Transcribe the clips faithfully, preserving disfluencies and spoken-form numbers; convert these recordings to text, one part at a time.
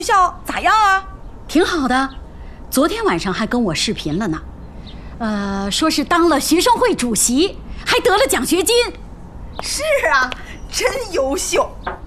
学校咋样啊？ 挺好的，昨天晚上还跟我视频了呢。呃，说是当了学生会主席，还得了奖学金。 是啊，真优秀。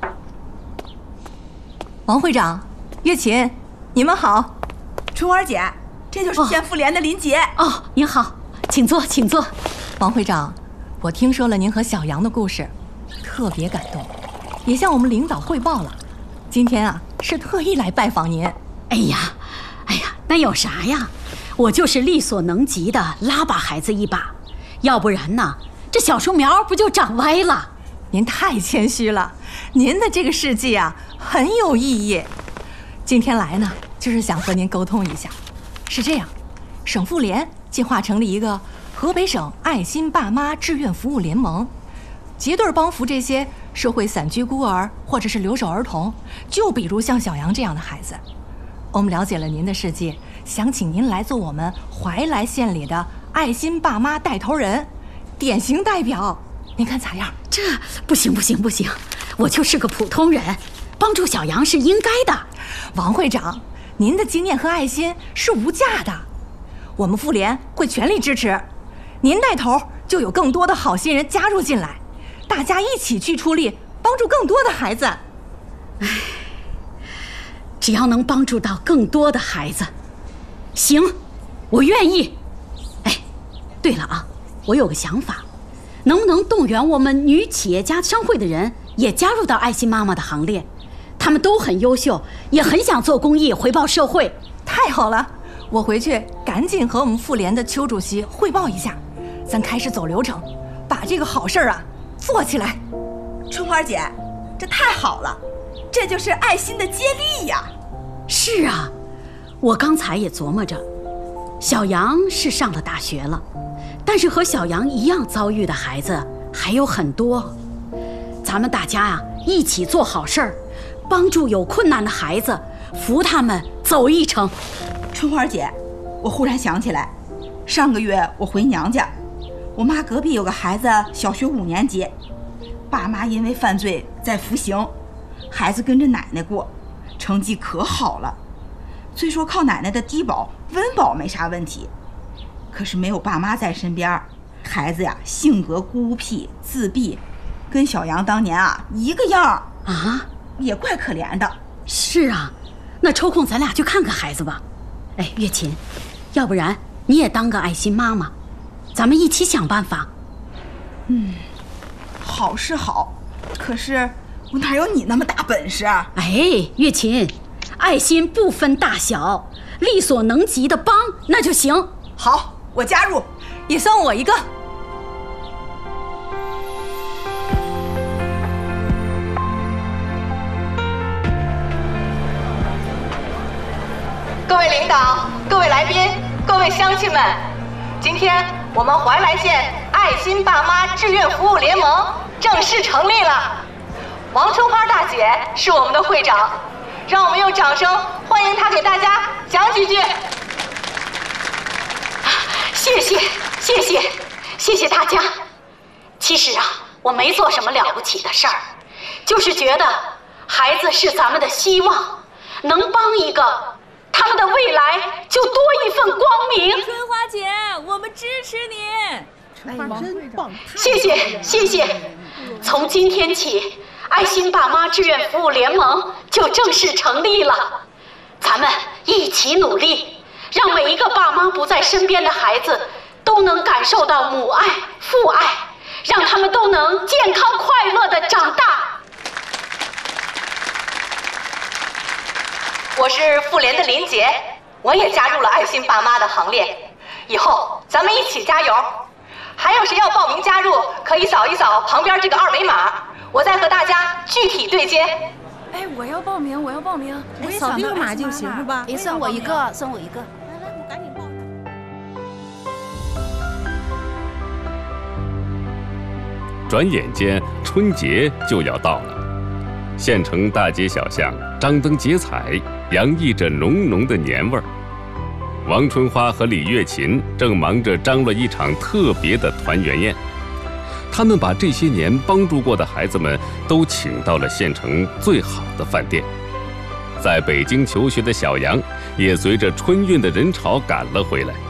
王会长，月琴，你们好。 春花姐，这就是县妇联的林杰。 哦，哦，您好，请坐，请坐。 王会长，我听说了您和小杨的故事，特别感动，也向我们领导汇报了。今天啊，是特意来拜访您。 哎呀，哎呀，那有啥呀？我就是力所能及的拉把孩子一把，要不然呢，这小树苗不就长歪了？ 您太谦虚了，您的这个事迹啊很有意义。今天来呢，就是想和您沟通一下。是这样，省妇联计划成立一个河北省爱心爸妈志愿服务联盟，结对帮扶这些社会散居孤儿或者是留守儿童，就比如像小杨这样的孩子。我们了解了您的事迹，想请您来做我们怀来县里的爱心爸妈带头人，典型代表，您看咋样？ 这不行不行不行，我就是个普通人，帮助小杨是应该的。 王会长，您的经验和爱心是无价的，我们妇联会全力支持。您带头，就有更多的好心人加入进来，大家一起去出力，帮助更多的孩子。 唉，只要能帮助到更多的孩子，行，我愿意。哎，对了啊，我有个想法，能不能动员我们女企业家商会的人也加入到爱心妈妈的行列？他们都很优秀，也很想做公益回报社会。 太好了，我回去赶紧和我们妇联的邱主席汇报一下，咱开始走流程，把这个好事啊做起来。 春花姐，这太好了，这就是爱心的接力呀。 是啊，我刚才也琢磨着，小杨是上了大学了，但是和小杨一样遭遇的孩子还有很多。咱们大家啊，一起做好事儿，帮助有困难的孩子，扶他们走一程。 春花姐，我忽然想起来，上个月我回娘家，我妈隔壁有个孩子小学五年级，爸妈因为犯罪在服刑，孩子跟着奶奶过，成绩可好了。虽说靠奶奶的低保温饱没啥问题，可是没有爸妈在身边，孩子呀性格孤僻自闭，跟小杨当年啊一个样啊， 也怪可怜的。 是啊，那抽空咱俩去看看孩子吧。哎，月琴，要不然你也当个爱心妈妈，咱们一起想办法。 嗯，好是好，可是我哪有你那么大本事啊？ 哎，月琴，爱心不分大小，力所能及的帮那就行。 好，我加入， 也算我一个。 各位领导、各位来宾、各位乡亲们，今天我们怀来县爱心爸妈志愿服务联盟正式成立了。王春花大姐是我们的会长，让我们用掌声欢迎她给大家讲几句。谢谢，谢谢，谢谢大家。其实啊，我没做什么了不起的事儿，就是觉得孩子是咱们的希望，能帮一个，他们的未来就多一份光明。 春花姐，我们支持你。 春花真棒！ 谢谢，谢谢。从今天起，爱心爸妈志愿服务联盟就正式成立了。咱们一起努力，让每一个爸妈不在身边的孩子都能感受到母爱、父爱，让他们都能健康快乐地长大。我是妇联的林杰，我也加入了爱心爸妈的行列。以后咱们一起加油！还有谁要报名加入，可以扫一扫旁边这个二维码，我再和大家具体对接。 哎，我要报名，我要报名， 我也扫这个码就行是吧？ 哎，算我一个，算我一个。 来来，我赶紧报。 转眼间，春节就要到了。县城大街小巷张灯结彩，洋溢着浓浓的年味儿。王春花和李月琴正忙着张罗一场特别的团圆宴。他们把这些年帮助过的孩子们都请到了县城最好的饭店。 在北京求学的小杨也随着春运的人潮赶了回来。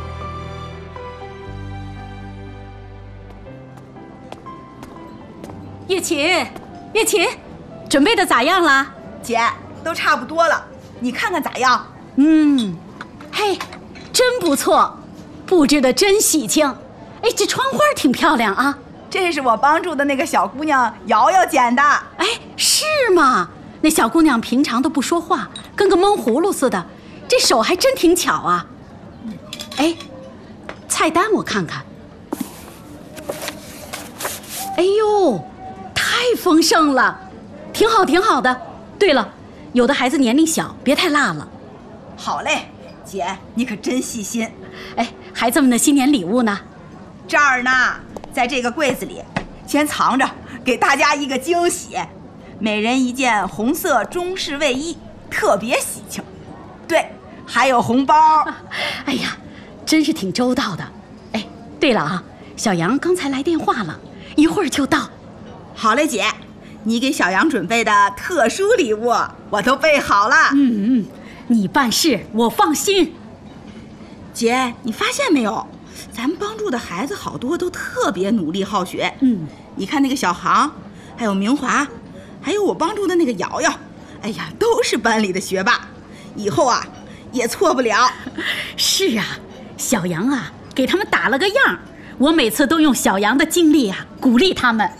叶琴，叶琴，准备的咋样了？ 姐，都差不多了，你看看咋样？ 嗯，嘿，真不错，布置的真喜庆。哎，这窗花挺漂亮啊。 这是我帮助的那个小姑娘瑶瑶剪的。 哎，是吗？那小姑娘平常都不说话，跟个闷葫芦似的，这手还真挺巧啊。哎，菜单我看看。哎呦，太丰盛了，挺好挺好的。对了，有的孩子年龄小，别太辣了。 好嘞，姐，你可真细心。 哎，孩子们的新年礼物呢？ 这儿呢，在这个柜子里，先藏着，给大家一个惊喜。每人一件红色中式卫衣，特别喜庆。对，还有红包。 哎呀，真是挺周到的。哎，对了啊，小杨刚才来电话了，一会儿就到。 好嘞，姐，你给小杨准备的特殊礼物我都备好了。 嗯嗯，你办事我放心。 姐，你发现没有？咱们帮助的孩子好多都特别努力好学。 嗯， 你看那个小航，还有明华，还有我帮助的那个瑶瑶，哎呀，都是班里的学霸，以后啊也错不了。 是啊，小杨啊给他们打了个样，我每次都用小杨的经历啊鼓励他们。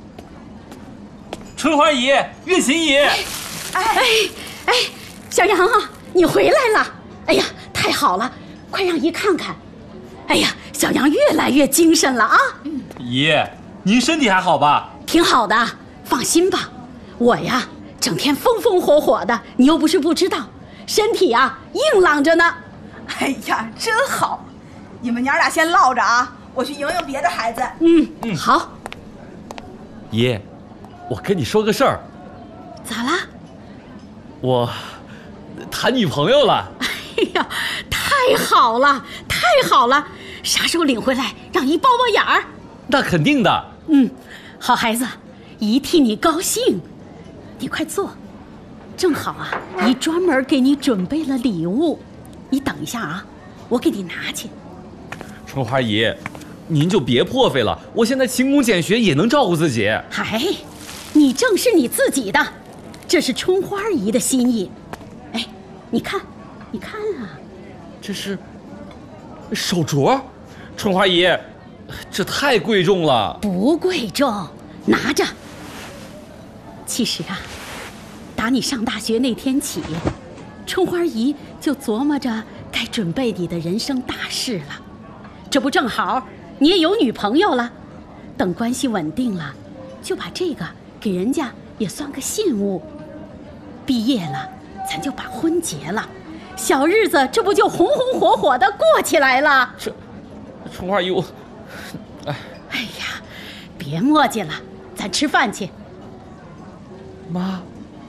春花姨，月琴姨， 哎哎，小杨啊，你回来了！哎呀，太好了，快让姨看看。哎呀，小杨越来越精神了啊！ 姨，您身体还好吧？ 挺好的，放心吧。我呀，整天风风火火的，你又不是不知道，身体啊硬朗着呢。 哎呀，真好！你们娘俩先唠着啊，我去迎迎别的孩子。 嗯嗯，好。 姨，我跟你说个事儿。 咋啦？ 我谈女朋友了。 哎呀，太好了，太好了！啥时候领回来，让姨包包眼儿？ 那肯定的。 嗯，好孩子，姨替你高兴。你快坐，正好啊，姨专门给你准备了礼物。你等一下啊，我给你拿去。 春花姨，您就别破费了，我现在勤工俭学也能照顾自己。 嗨，你正是你自己的，这是春花姨的心意。哎，你看，你看啊， 这是手镯，春花姨，这太贵重了。 不贵重，拿着。其实啊，打你上大学那天起，春花姨就琢磨着该准备你的人生大事了。这不正好你也有女朋友了，等关系稳定了，就把这个给人家也算个信物。毕业了，咱就把婚结了，小日子这不就红红火火的过起来了？ 这，春花姨，我，哎， 哎呀，别磨叽了，咱吃饭去。 妈，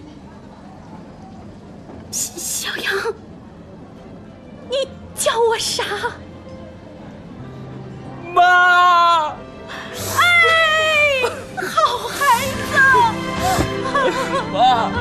小杨，你叫我啥？ 妈！ 哎，好孩子！ 妈！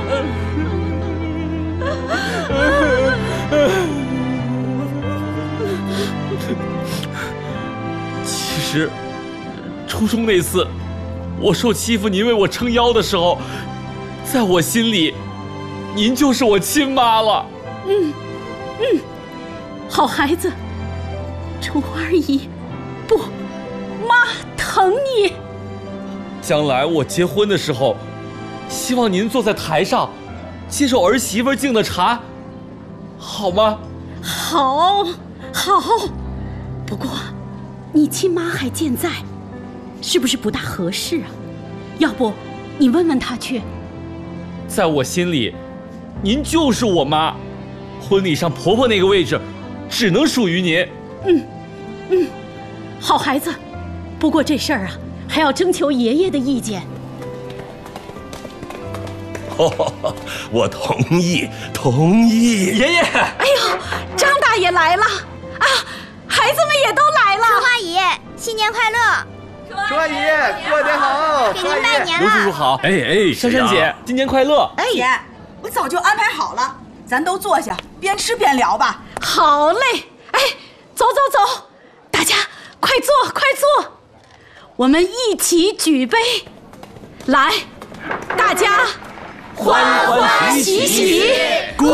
其实，初中那次，我受欺负，您为我撑腰的时候，在我心里，您就是我亲妈了。 嗯嗯，好孩子，春花姨，不，妈疼你。 将来我结婚的时候，希望您坐在台上，接受儿媳妇敬的茶，好吗？ 好，好。不过，你亲妈还健在，是不是不大合适啊？要不，你问问她去。 在我心里，您就是我妈，婚礼上婆婆那个位置，只能属于您。 嗯，嗯，好孩子。不过这事儿啊，还要征求爷爷的意见。 哦，我同意，同意。 爷爷， 哎呦，张大爷来了啊！孩子们也都来了。 春花姨，新年快乐！ 春花姨，过年好！ 给您拜年了。 刘叔叔好。 哎哎， 珊珊姐，今年快乐！ 哎，姐，我早就安排好了， 咱都坐下，边吃边聊吧。 好嘞，哎，走走走，大家快坐快坐，我们一起举杯，来，大家欢欢喜喜。